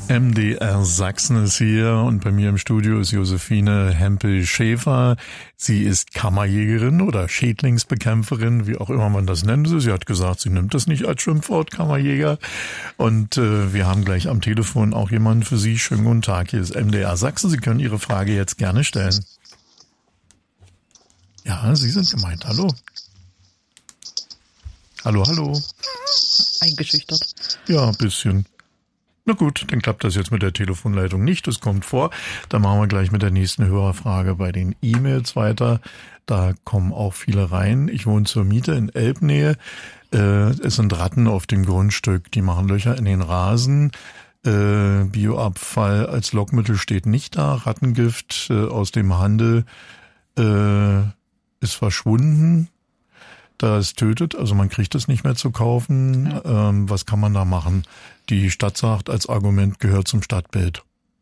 MDR Sachsen ist hier und bei mir im Studio ist Josephine Hempel-Schäfer. Sie ist Kammerjägerin oder Schädlingsbekämpferin, wie auch immer man das nennt. Sie hat gesagt, sie nimmt das nicht als Schimpfwort, Kammerjäger. Und wir haben gleich am Telefon auch jemanden für Sie. Schönen guten Tag, hier ist MDR Sachsen. Sie können Ihre Frage jetzt gerne stellen. Ja, Sie sind gemeint. Hallo. Hallo. Eingeschüchtert. Ja, ein bisschen. Na gut, dann klappt das jetzt mit der Telefonleitung nicht. Das kommt vor. Dann machen wir gleich mit der nächsten Hörerfrage bei den E-Mails weiter. Da kommen auch viele rein. Ich wohne zur Miete in Elbnähe. Es sind Ratten auf dem Grundstück. Die machen Löcher in den Rasen. Bioabfall als Lockmittel steht nicht da. Rattengift aus dem Handel ist verschwunden. Da es tötet, also man kriegt es nicht mehr zu kaufen. Ja. Was kann man da machen? Die Stadt sagt, als Argument gehört zum Stadtbild.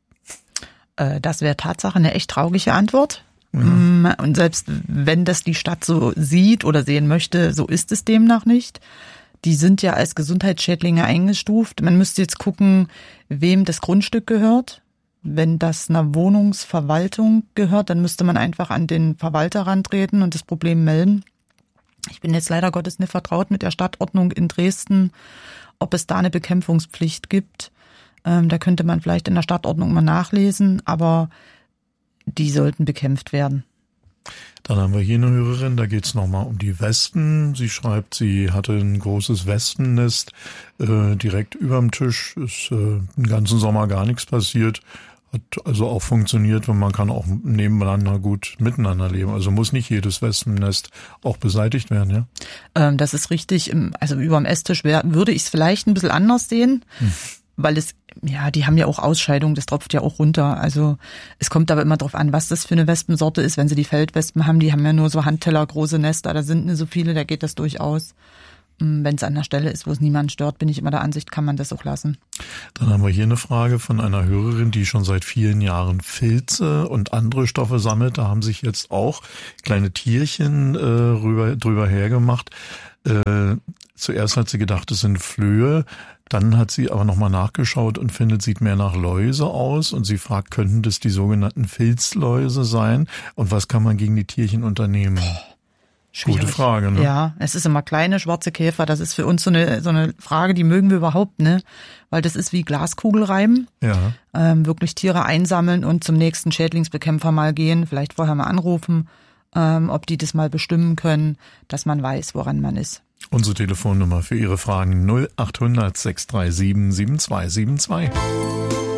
Das wäre Tatsache eine echt traurige Antwort. Ja. Und selbst wenn das die Stadt so sieht oder sehen möchte, so ist es demnach nicht. Die sind ja als Gesundheitsschädlinge eingestuft. Man müsste jetzt gucken, wem das Grundstück gehört. Wenn das einer Wohnungsverwaltung gehört, dann müsste man einfach an den Verwalter rantreten und das Problem melden. Ich bin jetzt leider Gottes nicht vertraut mit der Stadtordnung in Dresden, ob es da eine Bekämpfungspflicht gibt. Da könnte man vielleicht in der Stadtordnung mal nachlesen, aber die sollten bekämpft werden. Dann haben wir hier eine Hörerin, da geht's nochmal um die Wespen. Sie schreibt, sie hatte ein großes Wespennest direkt überm Tisch. Ist den ganzen Sommer gar nichts passiert. Hat also auch funktioniert und man kann auch nebeneinander gut miteinander leben. Also muss nicht jedes Wespennest auch beseitigt werden, ja? Das ist richtig. Also überm Esstisch würde ich es vielleicht ein bisschen anders sehen, weil die haben ja auch Ausscheidung, das tropft ja auch runter. Also es kommt aber immer drauf an, was das für eine Wespensorte ist. Wenn sie die Feldwespen haben, die haben ja nur so Handteller große Nester, da sind nicht so viele, da geht das durchaus. Wenn es an der Stelle ist, wo es niemanden stört, bin ich immer der Ansicht, kann man das auch lassen. Dann haben wir hier eine Frage von einer Hörerin, die schon seit vielen Jahren Filze und andere Stoffe sammelt. Da haben sich jetzt auch kleine Tierchen drüber hergemacht. Zuerst hat sie gedacht, es sind Flöhe. Dann hat sie aber nochmal nachgeschaut und findet, sieht mehr nach Läuse aus. Und sie fragt, könnten das die sogenannten Filzläuse sein? Und was kann man gegen die Tierchen unternehmen? Schwierig. Gute Frage, ne? Ja, es ist immer kleine schwarze Käfer. Das ist für uns so eine Frage, die mögen wir überhaupt, ne? Weil das ist wie Glaskugelreiben. Ja. Wirklich Tiere einsammeln und zum nächsten Schädlingsbekämpfer mal gehen, vielleicht vorher mal anrufen, ob die das mal bestimmen können, dass man weiß, woran man ist. Unsere Telefonnummer für Ihre Fragen 0800 637 7272.